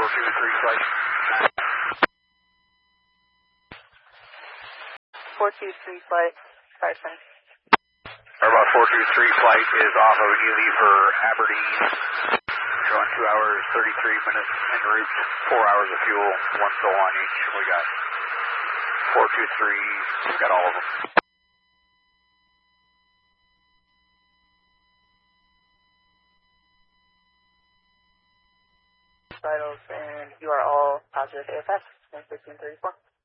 423 flight. 423 flight, Carson. Airbus 423 flight is off of Ely for Aberdeen. Showing 2 hours, 33 minutes en route, 4 hours of fuel, 1 soul on each. We got 423, got all of them. Vitals, and you are all positive AFS, 1534.